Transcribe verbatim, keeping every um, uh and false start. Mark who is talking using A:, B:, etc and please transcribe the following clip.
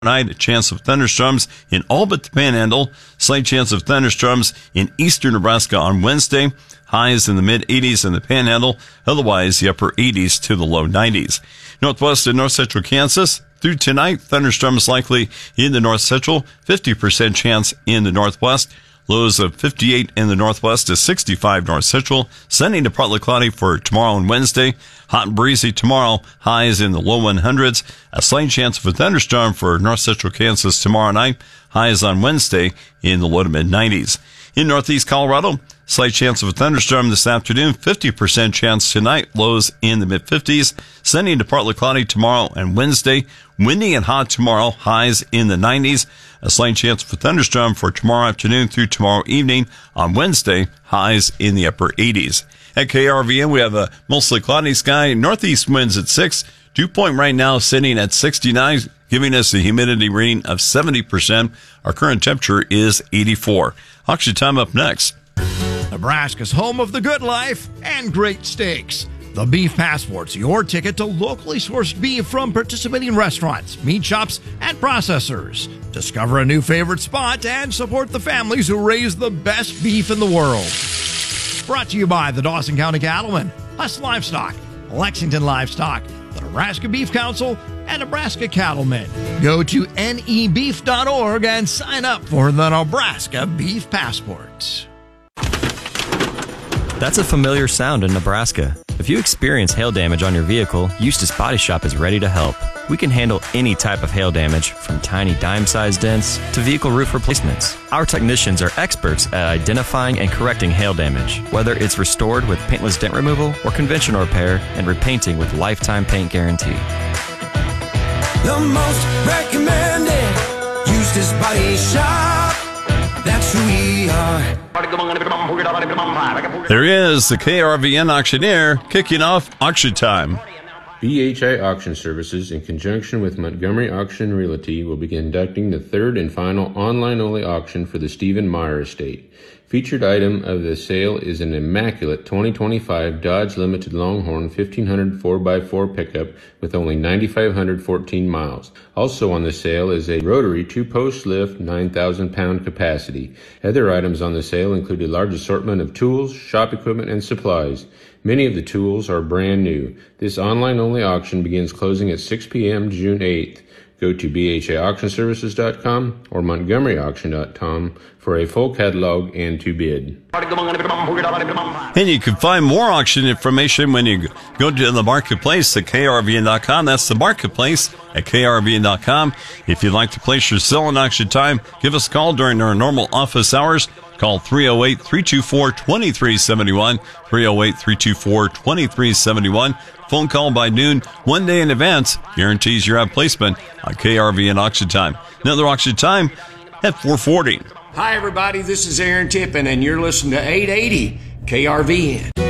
A: Night, a chance of thunderstorms in all but the Panhandle. Slight chance of thunderstorms in eastern Nebraska on Wednesday. Highs in the mid eighties in the Panhandle. Otherwise, the upper eighties to the low nineties. Northwest and north central Kansas. Through tonight, thunderstorms likely in the north central. fifty percent chance in the northwest. Lows of fifty-eight in the northwest to sixty-five north central. Sunny to partly cloudy for tomorrow and Wednesday. Hot and breezy tomorrow. Highs in the low hundreds. A slight chance of a thunderstorm for north central Kansas tomorrow night. Highs on Wednesday in the low to mid nineties. In northeast Colorado, slight chance of a thunderstorm this afternoon. fifty percent chance tonight. Lows in the mid fifties. Sunny to partly cloudy tomorrow and Wednesday. Windy and hot tomorrow. Highs in the nineties. A slight chance of a thunderstorm for tomorrow afternoon through tomorrow evening. On Wednesday, highs in the upper eighties. At K R V N, we have a mostly cloudy sky. Northeast winds at six. Dew point right now sitting at sixty-nine, giving us a humidity reading of seventy percent. Our current temperature is eighty-four. Auction time up next.
B: Nebraska's home of the good life and great steaks. The Beef Passport's your ticket to locally sourced beef from participating restaurants, meat shops, and processors. Discover a new favorite spot and support the families who raise the best beef in the world. Brought to you by the Dawson County Cattlemen, Huss Livestock, Lexington Livestock, the Nebraska Beef Council, and Nebraska Cattlemen. Go to N E beef dot org and sign up for the Nebraska Beef Passport.
C: That's a familiar sound in Nebraska. If you experience hail damage on your vehicle, Eustis Body Shop is ready to help. We can handle any type of hail damage, from tiny dime-sized dents to vehicle roof replacements. Our technicians are experts at identifying and correcting hail damage, whether it's restored with paintless dent removal or conventional repair and repainting with lifetime paint guarantee.
D: The most recommended Eustis Body Shop. That's who we are.
A: There is the K R V N auctioneer kicking off auction time.
E: B H I Auction Services, in conjunction with Montgomery Auction Realty, will be conducting the third and final online-only auction for the Stephen Meyer estate. Featured item of the sale is an immaculate twenty twenty-five Dodge Limited Longhorn fifteen hundred four by four pickup with only nine thousand five hundred fourteen miles. Also on the sale is a rotary two-post lift nine thousand pound capacity. Other items on the sale include a large assortment of tools, shop equipment, and supplies. Many of the tools are brand new. This online-only auction begins closing at six p.m. June eighth. Go to B H I auction services dot com or montgomery auction dot com for a full catalog and to bid.
A: And you can find more auction information when you go to the marketplace at K R V N dot com. That's the marketplace at K R V N dot com. If you'd like to place your sale in auction time, give us a call during our normal office hours. Call three oh eight, three two four, two three seven one, three oh eight, three two four, two three seven one. Phone call by noon, one day in advance, guarantees your have placement on K R V N auction time. Another auction time at four forty.
F: Hi, everybody. This is Aaron Tippin, and you're listening to eight eighty K R V N.